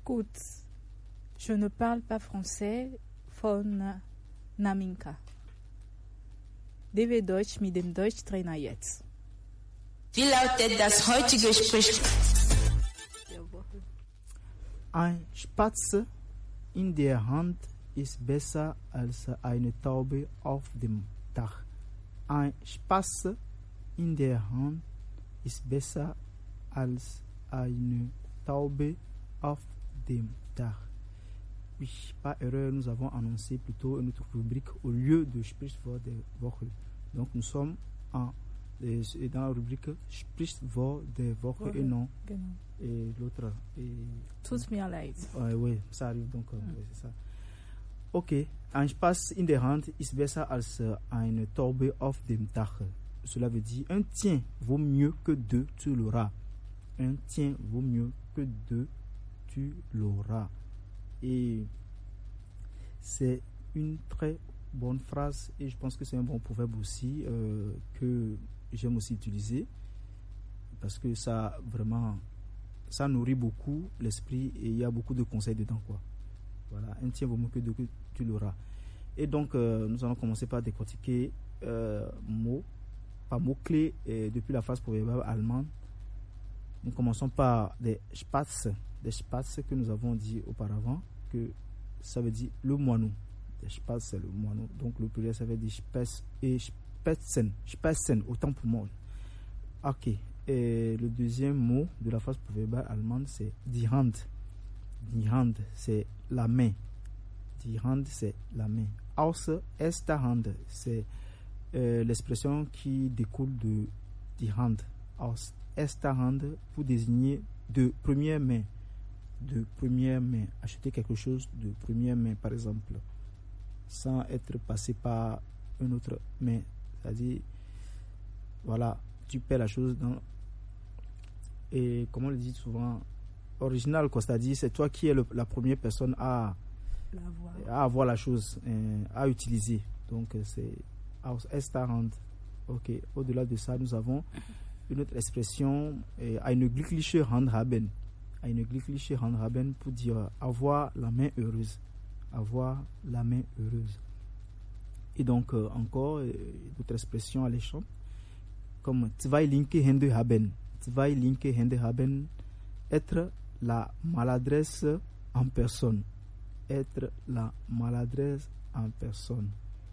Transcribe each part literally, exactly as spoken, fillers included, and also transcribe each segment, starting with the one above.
Gut, je ne parle pas français von Naminka. Dewe Deutsch mit dem Deutschtrainer jetzt. Wie lautet das heutige Sprichwort? Ein Spatz in der Hand ist besser als eine Taube auf dem Dach. Ein Spatz in der Hand ist besser als eine Taube auf dem Dach. Oui, pas erreur, nous avons annoncé plutôt une autre rubrique au lieu de Sprichwort der Woche. Donc nous sommes en, euh, dans la rubrique Sprichwort der Woche ouais, et non genau. Et l'autre. Et, Tut mir leid. Oui, ouais, ça arrive donc. Mm. Ouais, c'est ça. Ok, ein Spatz in der Hand ist besser als eine Taube auf dem Dach. Cela veut dire un tien vaut mieux que deux, tu l'auras. Un tien vaut mieux que deux, tu l'auras. Et c'est une très bonne phrase et je pense que c'est un bon proverbe aussi euh, que j'aime aussi utiliser parce que ça vraiment ça nourrit beaucoup l'esprit et il y a beaucoup de conseils dedans quoi. Voilà, un tien vaut mieux que deux, que tu l'auras. Et donc euh, nous allons commencer par décortiquer euh, mots par mots clés et depuis la phrase proverbiale allemande. Nous commençons par des Spatz, des Spatz que nous avons dit auparavant, que ça veut dire le moineau. Des Spatz, c'est le moineau. Donc le pluriel, ça veut dire Spatz et Spatzen. Spatzen, autant pour moi. Ok. Et le deuxième mot de la phrase proverbiale allemande, c'est die Hand. Die Hand, c'est la main. Die Hand, c'est la main. Aus erster Hand, c'est euh, l'expression qui découle de die Hand. Aus erster Hand pour désigner de première main. De première main. Acheter quelque chose de première main, par exemple, sans être passé par une autre main. C'est-à-dire, voilà, tu paies la chose dans. Et comme on le dit souvent, original, quoi. C'est-à-dire, c'est toi qui es le, la première personne à, à avoir la chose, euh, à utiliser. Donc, c'est aus erster Hand. Ok. Au-delà de ça, nous avons une autre expression, euh, eine glückliche Hand haben. Eine glückliche Hand haben pour dire avoir la main heureuse. Avoir la main heureuse. Et donc, euh, encore, euh, d'autres expressions alléchantes, comme zwei linke Hände haben. Zwei linke Hände haben, être la maladresse en personne. Être la maladresse en personne.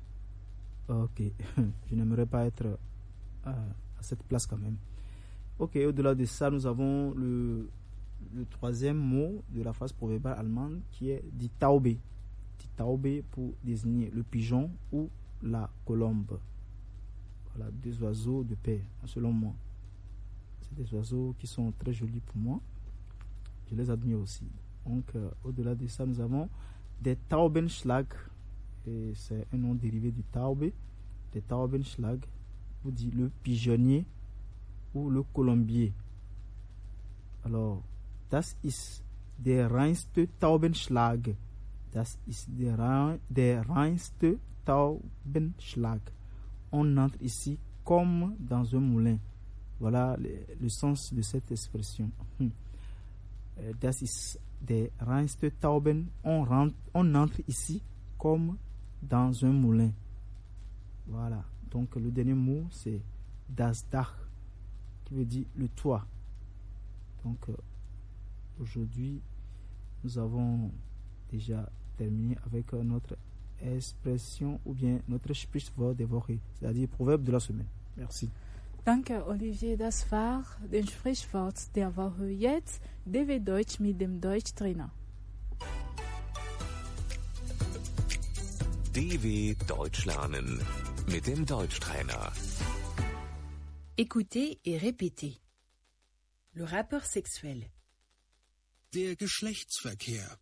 Ok, je n'aimerais pas être euh, à cette place quand même. Ok, au-delà de ça, nous avons le, le troisième mot de la phrase proverbiale allemande qui est die Taube. Die Taube pour désigner le pigeon ou la colombe. Voilà, deux oiseaux de paix, selon moi. C'est des oiseaux qui sont très jolis pour moi. Je les admire aussi. Donc, euh, au-delà de ça, nous avons des Taubenschlag. Et c'est un nom dérivé du Taube. Des Taubenschlag pour dire le pigeonnier ou le colombier. Alors, das ist der reinste Taubenschlag. Das ist der, rein, der reinste Taubenschlag. On entre ici comme dans un moulin. Voilà le, le sens de cette expression. Das ist der reinste Tauben. On, rentre, on entre ici comme dans un moulin. Voilà. Donc le dernier mot c'est das Dach, qui veut dire le toit. Donc euh, aujourd'hui nous avons déjà terminé avec euh, notre expression ou bien notre Sprichwort der Woche, c'est-à-dire proverbe de la semaine. Merci. Danke, Olivier. Das war den Sprichwort der Woche. Jetzt D W Deutsch mit dem Deutschtrainer. D W Deutsch lernen mit dem Deutschtrainer. Écoutez et répétez. Le rapport sexuel. Der Geschlechtsverkehr.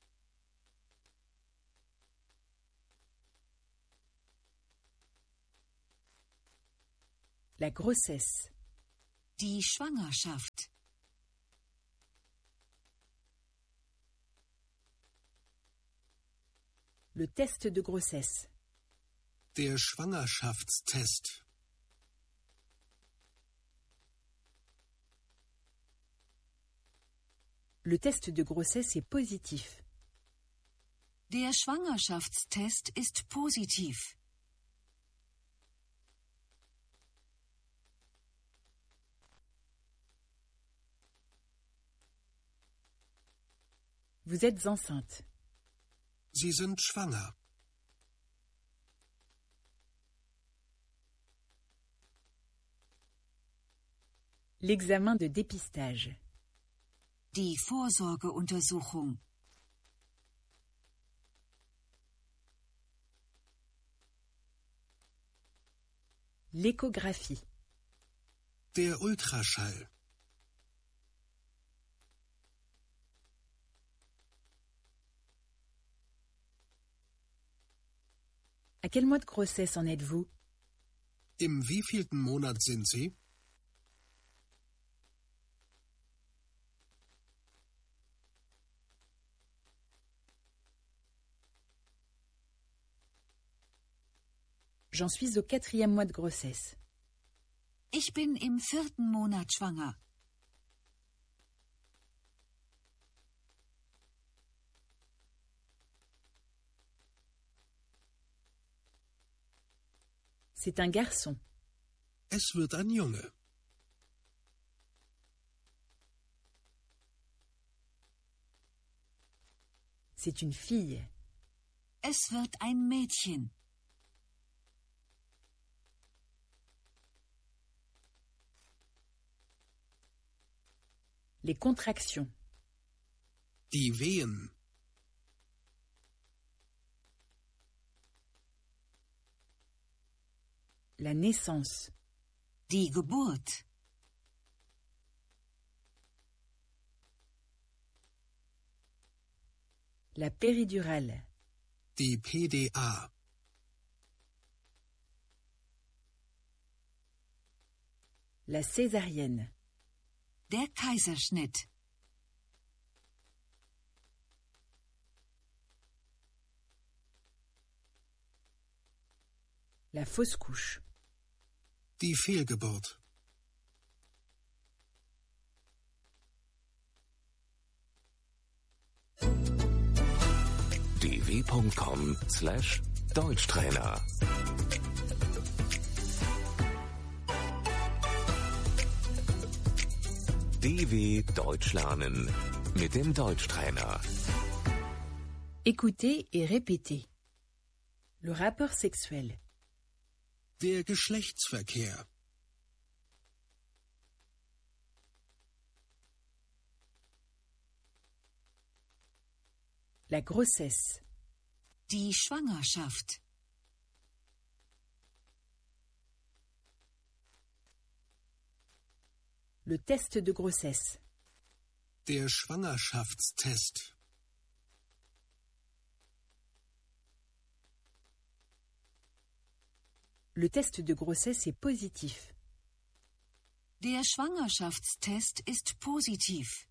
La grossesse. Die Schwangerschaft. Le test de grossesse. Der Schwangerschaftstest. Le test de grossesse est positif. Der Schwangerschaftstest ist positiv. Vous êtes enceinte. Sie sind schwanger. L'examen de dépistage. Die Vorsorgeuntersuchung. L'échographie. Der Ultraschall. À quel mois de grossesse en êtes-vous? Im wievielten Monat sind Sie? J'en suis au quatrième mois de grossesse. Ich bin im vierten Monat schwanger. C'est un garçon. Es wird ein Junge. C'est une fille. Es wird ein Mädchen. Les contractions. Die Wehen. La naissance. Die Geburt. La péridurale. Die P D A. La césarienne. Der Kaiserschnitt. La fausse couche. Die Fehlgeburt. d w punkt com slash Deutschtrainer. D W Deutsch lernen mit dem Deutschtrainer. Écoutez et répétez. Le rapport sexuel. Der Geschlechtsverkehr. La grossesse. Die Schwangerschaft. Le test de grossesse. Der Schwangerschaftstest. Le test de grossesse est positif. Der Schwangerschaftstest ist positiv.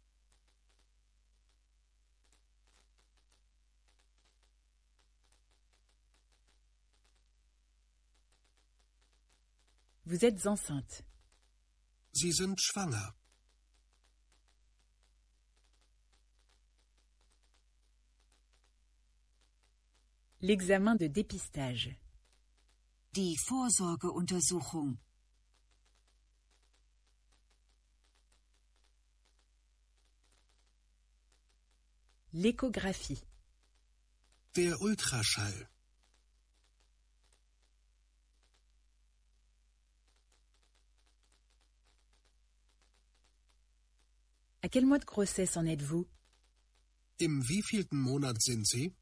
Vous êtes enceinte. Sie sind schwanger. L'examen de dépistage. Die Vorsorgeuntersuchung. L'échographie. Der Ultraschall. À quel mois de grossesse en êtes-vous? Im wievielten Monat sind Sie?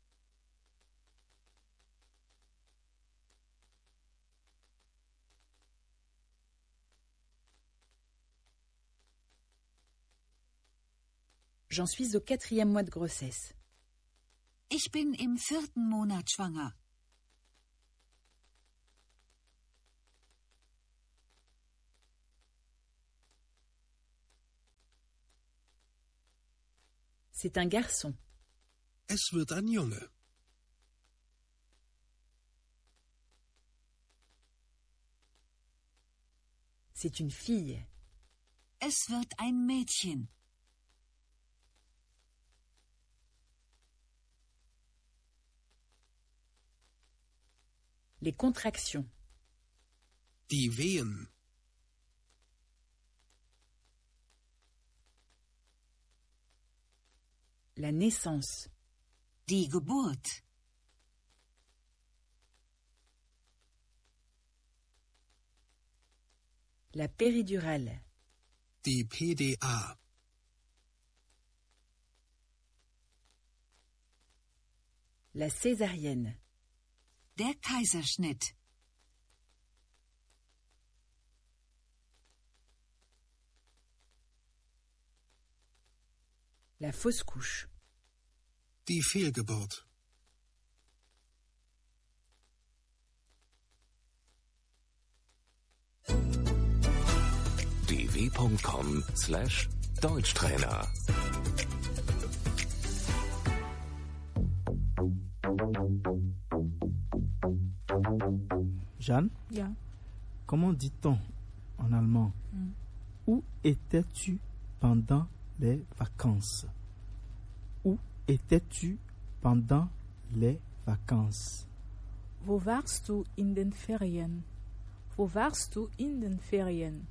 J'en suis au quatrième mois de grossesse. Ich bin im vierten Monat schwanger. C'est un garçon. Es wird ein Junge. C'est une fille. Es wird ein Mädchen. Les contractions. Die Wehen. La naissance. Die Geburt. La péridurale. Die P D A. La césarienne. Der Kaiserschnitt. La fausse couche. Die Fehlgeburt. d w punkt com slash Deutschtrainer. Jeanne, Ja. comment dit-on en allemand Mm. Où étais-tu pendant les vacances? Où étais-tu pendant les vacances? Wo warst du in den Ferien? Wo warst du in den Ferien?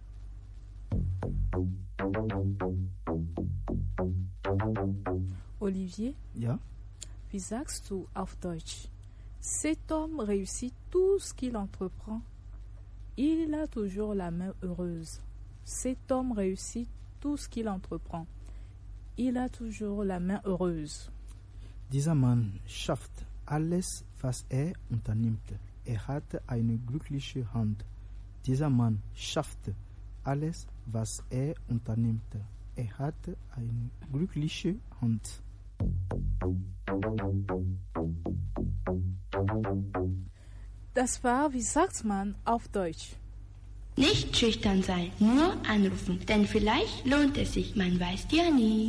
Olivier, Ja? wie sagst du auf Deutsch? Cet homme réussit tout ce qu'il entreprend. Il a toujours la main heureuse. Cet homme réussit tout ce qu'il entreprend. Il a toujours la main heureuse. Dieser Mann schafft alles, was er unternimmt. Er hat eine glückliche Hand. Dieser Mann schafft alles, was er unternimmt. Er hat eine glückliche Hand. Das war, wie sagt man auf Deutsch? Nicht schüchtern sein, nur anrufen, denn vielleicht lohnt es sich, man weiß ja nie.